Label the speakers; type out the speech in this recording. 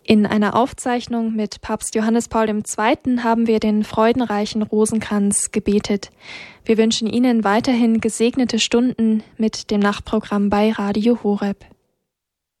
Speaker 1: In einer Aufzeichnung mit Papst Johannes Paul II. Haben wir den freudenreichen Rosenkranz gebetet. Wir wünschen Ihnen weiterhin gesegnete Stunden mit dem Nachtprogramm bei Radio Horeb.